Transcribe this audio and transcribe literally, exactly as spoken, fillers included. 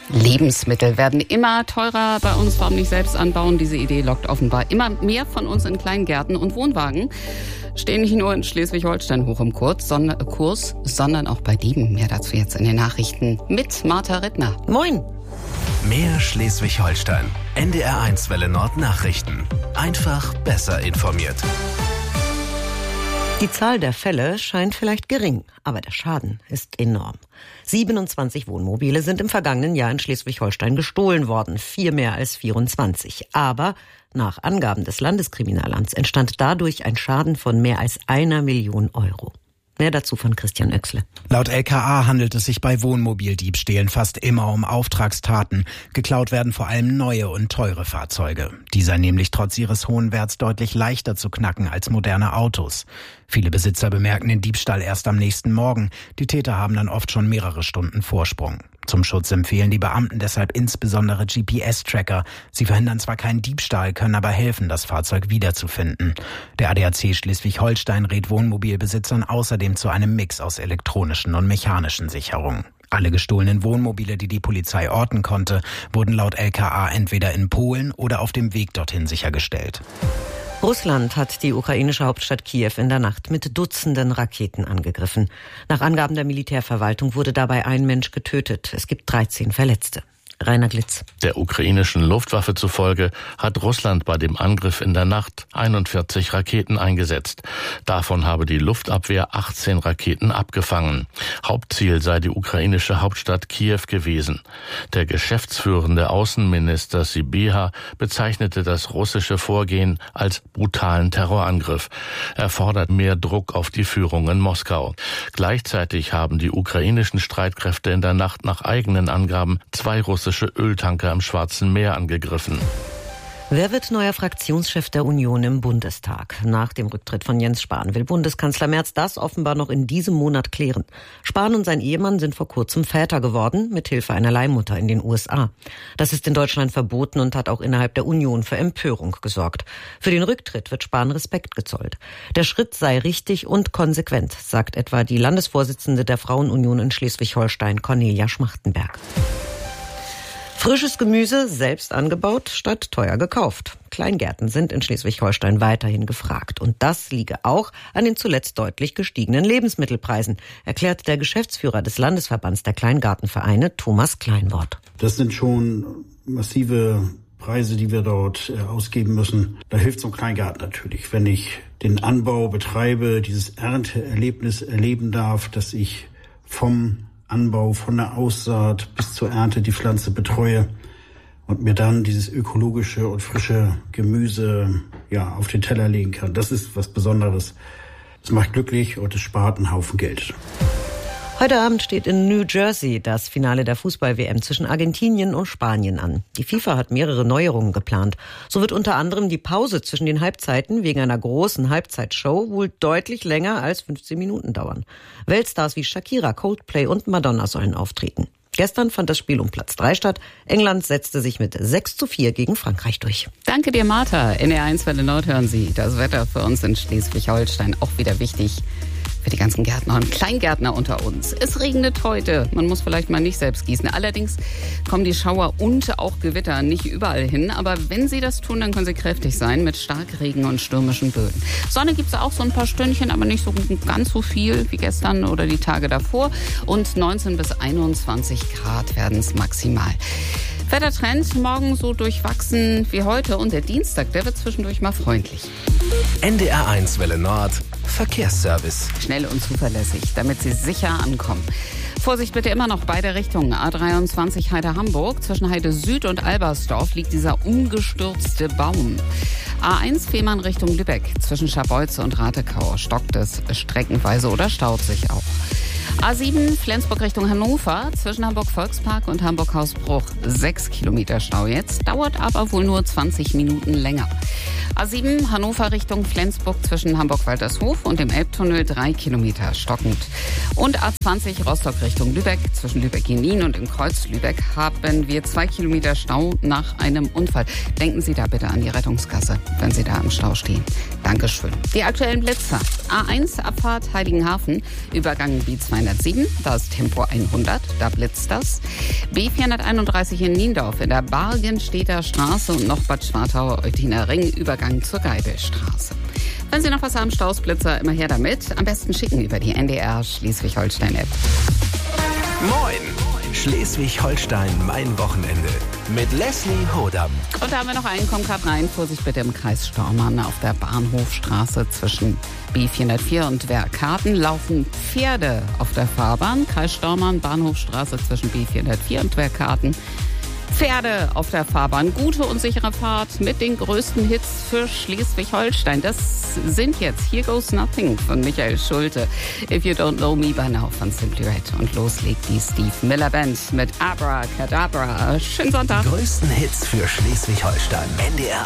Lebensmittel werden immer teurer bei uns. Warum nicht selbst anbauen? Diese Idee lockt offenbar immer mehr von uns in Kleingärten und Wohnwagen. Stehen nicht nur in Schleswig-Holstein hoch im Kurs, sondern, Kurs, sondern auch bei Dieben. Mehr dazu jetzt in den Nachrichten mit Martha Rittner. Moin. Mehr Schleswig-Holstein. N D R eins Welle Nord Nachrichten. Einfach besser informiert. Die Zahl der Fälle scheint vielleicht gering, aber der Schaden ist enorm. siebenundzwanzig Wohnmobile sind im vergangenen Jahr in Schleswig-Holstein gestohlen worden, vier mehr als vierundzwanzig. Aber nach Angaben des Landeskriminalamts entstand dadurch ein Schaden von mehr als einer Million Euro. Mehr dazu von Christian Oechsle. Laut L K A handelt es sich bei Wohnmobildiebstählen fast immer um Auftragstaten. Geklaut werden vor allem neue und teure Fahrzeuge. Die seien nämlich trotz ihres hohen Werts deutlich leichter zu knacken als moderne Autos. Viele Besitzer bemerken den Diebstahl erst am nächsten Morgen. Die Täter haben dann oft schon mehrere Stunden Vorsprung. Zum Schutz empfehlen die Beamten deshalb insbesondere G P S-Tracker. Sie verhindern zwar keinen Diebstahl, können aber helfen, das Fahrzeug wiederzufinden. Der A D A C Schleswig-Holstein rät Wohnmobilbesitzern außerdem zu einem Mix aus elektronischen und mechanischen Sicherungen. Alle gestohlenen Wohnmobile, die die Polizei orten konnte, wurden laut L K A entweder in Polen oder auf dem Weg dorthin sichergestellt. Russland hat die ukrainische Hauptstadt Kiew in der Nacht mit Dutzenden Raketen angegriffen. Nach Angaben der Militärverwaltung wurde dabei ein Mensch getötet. Es gibt dreizehn Verletzte. Rainer Glitz. Der ukrainischen Luftwaffe zufolge hat Russland bei dem Angriff in der Nacht einundvierzig Raketen eingesetzt. Davon habe die Luftabwehr achtzehn Raketen abgefangen. Hauptziel sei die ukrainische Hauptstadt Kiew gewesen. Der geschäftsführende Außenminister Sybiha bezeichnete das russische Vorgehen als brutalen Terrorangriff. Er fordert mehr Druck auf die Führung in Moskau. Gleichzeitig haben die ukrainischen Streitkräfte in der Nacht nach eigenen Angaben zwei russische Öltanker im Schwarzen Meer angegriffen. Wer wird neuer Fraktionschef der Union im Bundestag? Nach dem Rücktritt von Jens Spahn will Bundeskanzler Merz das offenbar noch in diesem Monat klären. Spahn und sein Ehemann sind vor kurzem Väter geworden, mit Hilfe einer Leihmutter in den U S A. Das ist in Deutschland verboten und hat auch innerhalb der Union für Empörung gesorgt. Für den Rücktritt wird Spahn Respekt gezollt. Der Schritt sei richtig und konsequent, sagt etwa die Landesvorsitzende der Frauenunion in Schleswig-Holstein, Cornelia Schmachtenberg. Frisches Gemüse selbst angebaut statt teuer gekauft. Kleingärten sind in Schleswig-Holstein weiterhin gefragt. Und das liege auch an den zuletzt deutlich gestiegenen Lebensmittelpreisen, erklärt der Geschäftsführer des Landesverbands der Kleingartenvereine, Thomas Kleinwort. Das sind schon massive Preise, die wir dort äh, ausgeben müssen. Da hilft so ein Kleingarten natürlich. Wenn ich den Anbau betreibe, dieses Ernteerlebnis erleben darf, dass ich vom Anbau von der Aussaat bis zur Ernte die Pflanze betreue und mir dann dieses ökologische und frische Gemüse ja auf den Teller legen kann. Das ist was Besonderes. Das macht glücklich und es spart einen Haufen Geld. Heute Abend steht in New Jersey das Finale der Fußball-W M zwischen Argentinien und Spanien an. Die FIFA hat mehrere Neuerungen geplant. So wird unter anderem die Pause zwischen den Halbzeiten wegen einer großen Halbzeitshow wohl deutlich länger als fünfzehn Minuten dauern. Weltstars wie Shakira, Coldplay und Madonna sollen auftreten. Gestern fand das Spiel um Platz drei statt. England setzte sich mit sechs zu vier gegen Frankreich durch. Danke dir, Martha. N D R eins Welle Nord hören Sie. Das Wetter für uns in Schleswig-Holstein auch wieder wichtig. Für die ganzen Gärtner und Kleingärtner unter uns. Es regnet heute. Man muss vielleicht mal nicht selbst gießen. Allerdings kommen die Schauer und auch Gewitter nicht überall hin. Aber wenn sie das tun, dann können sie kräftig sein mit Starkregen und stürmischen Böen. Sonne gibt es auch so ein paar Stündchen, aber nicht so ganz so viel wie gestern oder die Tage davor. Und neunzehn bis einundzwanzig Grad werden es maximal. Wettertrend morgen so durchwachsen wie heute. Und der Dienstag, der wird zwischendurch mal freundlich. N D R eins Welle Nord Verkehrsservice. Schnell und zuverlässig, damit Sie sicher ankommen. Vorsicht bitte immer noch beide Richtungen. A dreiundzwanzig Heide-Hamburg. Zwischen Heide Süd und Albersdorf liegt dieser umgestürzte Baum. A eins Fehmarn Richtung Lübeck. Zwischen Scharbeutze und Ratekau stockt es streckenweise oder staut sich auch. A sieben Flensburg Richtung Hannover, zwischen Hamburg-Volkspark und Hamburg-Hausbruch sechs Kilometer Stau jetzt, dauert aber wohl nur zwanzig Minuten länger. A sieben Hannover Richtung Flensburg zwischen Hamburg-Waltershof und dem Elbtunnel drei Kilometer stockend. Und A zwanzig Rostock Richtung Lübeck, zwischen Lübeck-Jenin und dem Kreuz Lübeck haben wir zwei Kilometer Stau nach einem Unfall. Denken Sie da bitte an die Rettungskasse, wenn Sie da im Stau stehen. Dankeschön. Die aktuellen Blitzer. A eins Abfahrt Heiligenhafen, Übergang B zweihundertvierzig zweihundertsieben, da ist Tempo hundert, da blitzt das. B vierhunderteinunddreißig in Niendorf in der Bargenstedter Straße und noch Bad Schwartau-Eutiner Ring, Übergang zur Geibelstraße. Wenn Sie noch was haben, Stausblitzer, immer her damit. Am besten schicken über die N D R Schleswig-Holstein-App. Moin! Schleswig-Holstein, mein Wochenende. Mit Leslie Hodam. Und da haben wir noch einen, kommt gerade rein. Vorsicht bitte im Kreis Stormann auf der Bahnhofstraße zwischen B vierhundertvier und Werkarten laufen Pferde auf der Fahrbahn. Kreis Stormann, Bahnhofstraße zwischen B vierhundertvier und Werkarten. Pferde auf der Fahrbahn. Gute und sichere Fahrt mit den größten Hits für Schleswig-Holstein. Das sind jetzt Here Goes Nothing von Michael Schulte, If You Don't Know Me By Now von Simply Red. Und los legt die Steve Miller Band mit Abracadabra. Schönen Sonntag. Die größten Hits für Schleswig-Holstein. N D R